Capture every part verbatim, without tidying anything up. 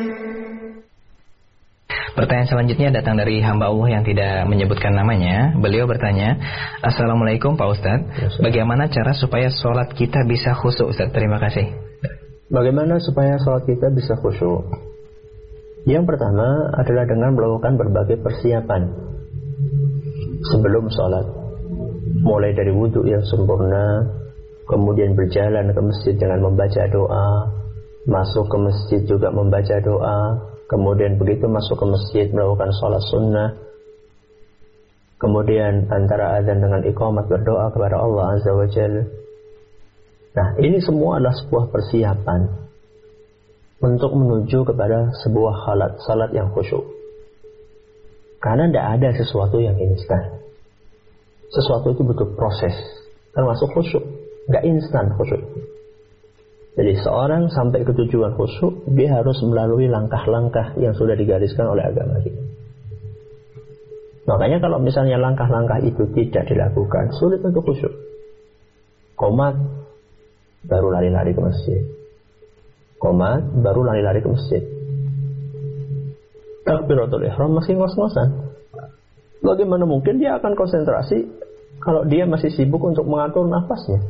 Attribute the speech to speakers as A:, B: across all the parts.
A: Pertanyaan selanjutnya datang dari hamba Allah yang tidak menyebutkan namanya. Beliau bertanya, Assalamualaikum Pak Ustadz, bagaimana cara supaya sholat kita bisa khusyuk Ustadz? Terima kasih.
B: Bagaimana supaya sholat kita bisa khusyuk? Yang pertama adalah dengan melakukan berbagai persiapan sebelum sholat, mulai dari wudhu yang sempurna, kemudian berjalan ke masjid dengan membaca doa, masuk ke masjid juga membaca doa, kemudian begitu masuk ke masjid melakukan sholat sunnah, kemudian antara azan dengan iqamat berdoa kepada Allah Azza wa Jalla. Nah, ini semua adalah sebuah persiapan untuk menuju kepada sebuah salat, salat yang khusyuk. Karena tidak ada sesuatu yang instan. Sesuatu itu butuh proses, termasuk khusyuk. Nggak instan khusyuk. Jadi seorang sampai ke tujuan khusyuk, dia harus melalui langkah-langkah yang sudah digariskan oleh agama kita. Makanya kalau misalnya langkah-langkah itu tidak dilakukan, sulit untuk khusyuk. Qomat, baru lari-lari ke masjid. Qomat, baru lari-lari ke masjid. Takbiratul ihram masih ngos-ngosan. Bagaimana mungkin dia akan konsentrasi kalau dia masih sibuk untuk mengatur nafasnya?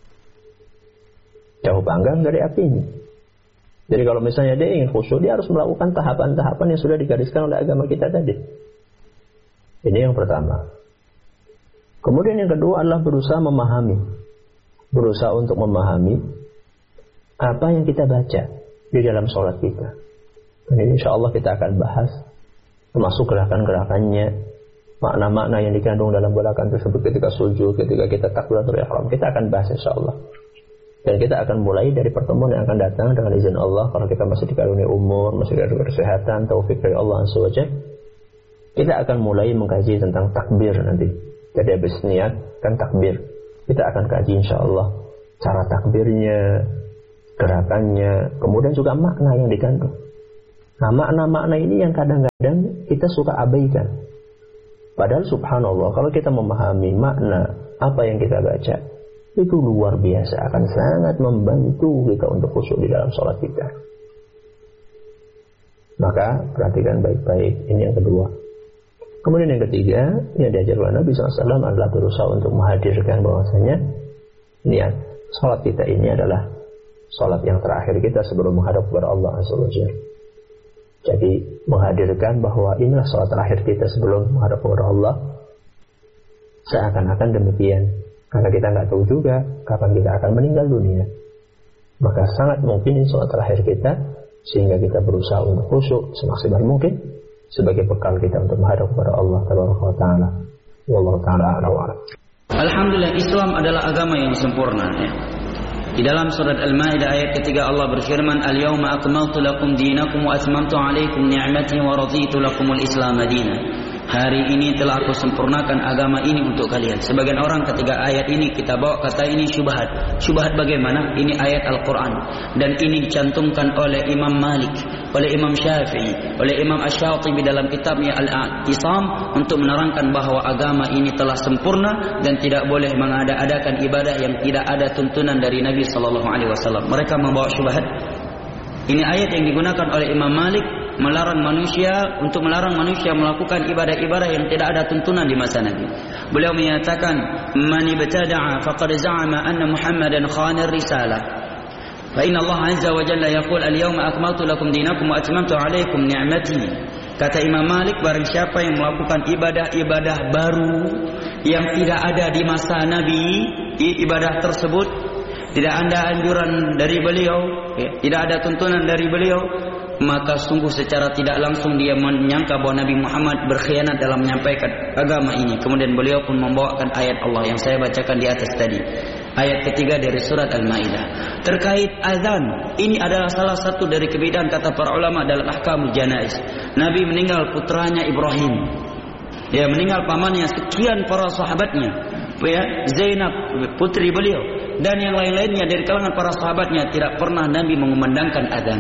B: Jauh panggang dari apinya. Jadi kalau misalnya dia ingin khusyuk, dia harus melakukan tahapan-tahapan yang sudah digariskan oleh agama kita tadi. Ini yang pertama. Kemudian yang kedua adalah berusaha memahami. Berusaha untuk memahami apa yang kita baca di dalam sholat kita. Dan ini insya Allah kita akan bahas, termasuk gerakan-gerakannya, makna-makna yang dikandung dalam gerakan tersebut ketika sujud, ketika kita takbiratul ihram. Kita akan bahas insya Allah. Dan kita akan mulai dari pertemuan yang akan datang dengan izin Allah. Kalau kita masih dikaruniai umur, masih dikaruniai kesehatan, taufik dari Allah Azza wa Jalla, kita akan mulai mengkaji tentang takbir nanti. Jadi habis niat kan takbir. Kita akan kaji insya Allah cara takbirnya, gerakannya, kemudian juga makna yang dikandung. Nah, makna-makna ini yang kadang-kadang kita suka abaikan. Padahal subhanallah, kalau kita memahami makna apa yang kita baca, itu luar biasa, akan sangat membantu kita untuk khusyuk di dalam sholat kita. Maka perhatikan baik-baik. Ini yang kedua. Kemudian yang ketiga, yang diajarkan Nabi shallallahu alaihi wasallam adalah berusaha untuk menghadirkan bahwasanya niat sholat kita ini adalah sholat yang terakhir kita sebelum menghadap kepada Allah Azza wa Jalla. Jadi menghadirkan bahwa inilah sholat terakhir kita sebelum menghadap kepada Allah, seakan-akan demikian. Karena kita nggak tahu juga kapan kita akan meninggal dunia. Maka sangat mungkin ini sholat terakhir kita, sehingga kita berusaha untuk khusyuk semaksimal mungkin sebagai bekal kita untuk menghadap kepada Allah Taala. Wallahu taala a'lam.
C: Alhamdulillah, Islam adalah agama yang sempurna. Ya. Di dalam surat Al-Maidah ayat ketiga Allah berfirman, Al-yawma akmaltu lakum dinakum wa atmamtu alaikum ni'mati wa raditu lakumul Islam madina. Hari ini telah aku sempurnakan agama ini untuk kalian. Sebagian orang ketika ayat ini kita bawa kata ini syubhat. Syubhat bagaimana? Ini ayat Al-Quran. Dan ini dicantumkan oleh Imam Malik, oleh Imam Syafi'i, oleh Imam Asy-Syatibi dalam kitabnya Al-I'tisam untuk menerangkan bahwa agama ini telah sempurna dan tidak boleh mengada-adakan ibadah yang tidak ada tuntunan dari Nabi sallallahu alaihi wasallam. Mereka membawa syubhat. Ini ayat yang digunakan oleh Imam Malik melarang manusia untuk melarang manusia melakukan ibadah-ibadah yang tidak ada tuntunan di masa Nabi. Beliau menyatakan, "Man ibtada'a faqad za'ama anna Muhammadan khana ar-risalah." Fa inna Allah azza wa jalla yaqul, "Al-yawma akmaltu lakum dinakum wa atmamtu 'alaikum ni'mati." Kata Imam Malik, barang siapa yang melakukan ibadah-ibadah baru yang tidak ada di masa Nabi, ibadah tersebut tidak ada anjuran dari beliau, tidak ada tuntunan dari beliau, maka sungguh secara tidak langsung dia menyangka bahwa Nabi Muhammad berkhianat dalam menyampaikan agama ini. Kemudian beliau pun membawakan ayat Allah yang saya bacakan di atas tadi, ayat ketiga dari surat Al-Maidah terkait azan. Ini adalah salah satu dari kebedaan kata para ulama dalam ahkamul janaiz. Nabi meninggal putranya Ibrahim, ya, meninggal pamannya, sekian para sahabatnya, ya, Zainab putri beliau dan yang lain-lainnya dari kalangan para sahabatnya, tidak pernah Nabi mengumandangkan azan.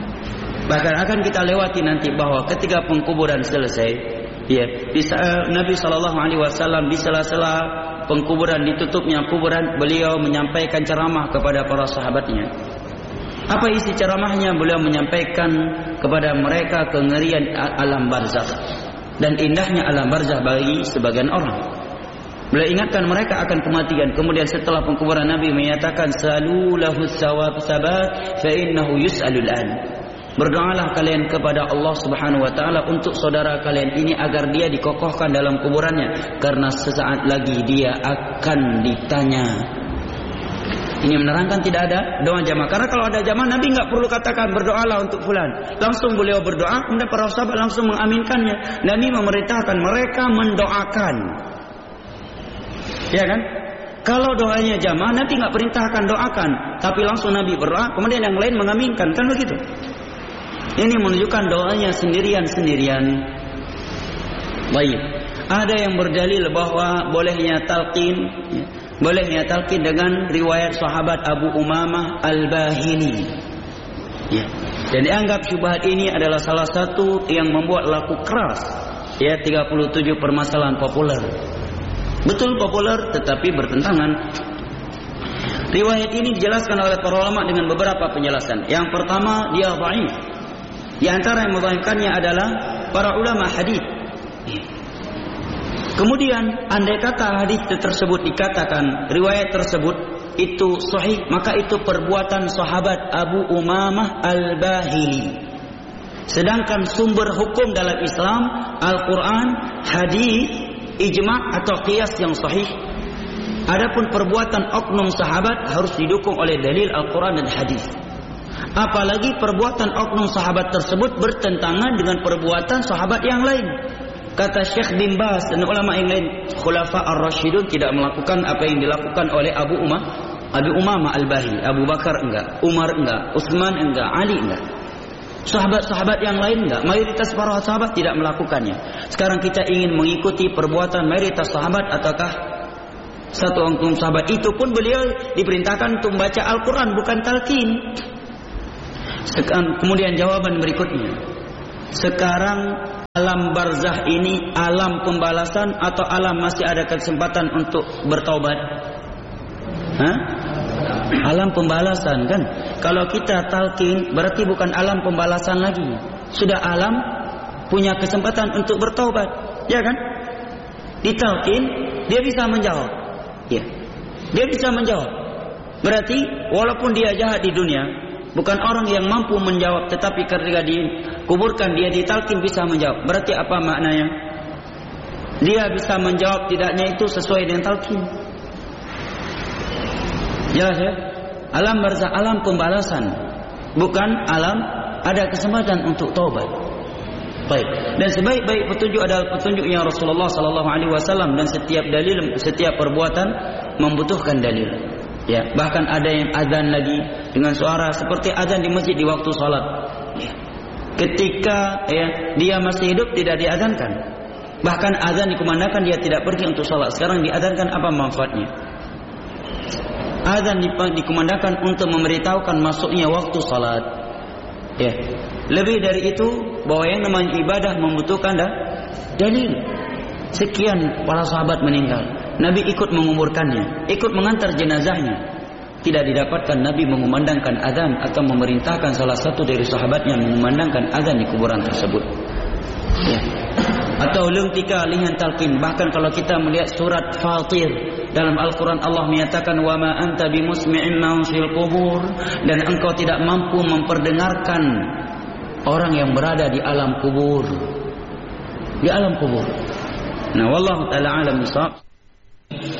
C: Bahkan akan kita lewati nanti bahwa ketika pengkuburan selesai, ya, Nabi Shallallahu Alaihi Wasallam di sela-sela pengkuburan, ditutupnya kuburan, beliau menyampaikan ceramah kepada para sahabatnya. Apa isi ceramahnya? Beliau menyampaikan kepada mereka kengerian alam barzakh dan indahnya alam barzakh bagi sebagian orang. Beliau ingatkan mereka akan kematian. Kemudian setelah pengkuburan Nabi menyatakan, salu lahu thawab sabat fa innahu yus'alul an. Berdoalah kalian kepada Allah Subhanahu wa taala untuk saudara kalian ini agar dia dikokohkan dalam kuburannya, karena sesaat lagi dia akan ditanya. Ini menerangkan tidak ada doa jamaah. Karena kalau ada jamaah, Nabi enggak perlu katakan berdoalah untuk fulan. Langsung beliau berdoa, kemudian para sahabat langsung mengaminkannya. Nabi memerintahkan mereka mendoakan. Ya kan? Kalau doanya jamaah, Nabi enggak perintahkan doakan, tapi langsung Nabi berdoa, kemudian yang lain mengaminkan, kan begitu. Ini menunjukkan doanya sendirian-sendirian. Baik. Ada yang berdalil bahwa bolehnya talqin, ya. Bolehnya talqin dengan riwayat sahabat Abu Umamah Al-Bahili. Ya. Dan dianggap syubhat ini adalah salah satu yang membuat laku keras. Ya, tiga puluh tujuh permasalahan populer. Betul populer tetapi bertentangan. Riwayat ini dijelaskan oleh para ulama dengan beberapa penjelasan. Yang pertama, dia dhaif. Di antara yang mendhaifkannya adalah para ulama hadis. Kemudian andai kata hadis tersebut dikatakan riwayat tersebut itu sahih, maka itu perbuatan sahabat Abu Umamah Al-Bahili. Sedangkan sumber hukum dalam Islam Al-Quran, hadis, ijma' atau qiyas yang sahih. Adapun perbuatan oknum sahabat harus didukung oleh dalil Al-Quran dan hadis. Apalagi perbuatan oknum sahabat tersebut bertentangan dengan perbuatan sahabat yang lain. Kata Syekh bin Baz dan ulama yang lain, Khulafa ar-Rasyidun tidak melakukan apa yang dilakukan oleh Abu Umar, Abu Umamah Al-Bahili. Abu Bakar enggak, Umar enggak, Utsman enggak, Ali enggak. Sahabat-sahabat yang lain enggak. Mayoritas para sahabat tidak melakukannya. Sekarang kita ingin mengikuti perbuatan mayoritas sahabat ataukah satu oknum sahabat? Itu pun beliau diperintahkan untuk membaca Al-Quran, bukan talqin. Sekarang, kemudian jawaban berikutnya. Sekarang alam barzah ini alam pembalasan atau alam masih ada kesempatan untuk bertaubat? Hah? Alam pembalasan kan? Kalau kita talqin berarti bukan alam pembalasan lagi. Sudah alam punya kesempatan untuk bertaubat, ya kan? Ditalqin dia bisa menjawab. Ya. Dia bisa menjawab. Berarti walaupun dia jahat di dunia, bukan orang yang mampu menjawab, tetapi ketika dikuburkan dia ditalqin bisa menjawab. Berarti apa maknanya? Dia bisa menjawab tidaknya itu sesuai dengan talqin. Jelas ya? Alam barzakh alam pembalasan, bukan alam ada kesempatan untuk taubat. Baik. Dan sebaik-baik petunjuk adalah petunjuknya Rasulullah sallallahu alaihi wasallam, dan setiap dalil, setiap perbuatan membutuhkan dalil. Ya, bahkan ada yang azan lagi dengan suara seperti azan di masjid di waktu salat. Ya. Ketika ya, dia masih hidup tidak diazankan. Bahkan azan dikumandangkan dia tidak pergi untuk salat. Sekarang diazankan, apa manfaatnya? Azan dikumandangkan untuk memberitahukan masuknya waktu salat. Ya. Lebih dari itu, bahwa yang namanya ibadah membutuhkan dah dalil. Sekian para sahabat meninggal, Nabi ikut menguburkannya, ikut mengantar jenazahnya. Tidak didapatkan Nabi mengumandangkan azan atau memerintahkan salah satu dari sahabatnya mengumandangkan azan di kuburan tersebut. Ya. Atau lungtika lihan talqin. Bahkan kalau kita melihat surat Fatir dalam Al-Quran, Allah menyatakan wa ma anta bimusmi'in man fil qubur, dan engkau tidak mampu memperdengarkan orang yang berada di alam kubur. Di alam kubur. Nah, wallahu ta'ala alam bisawab.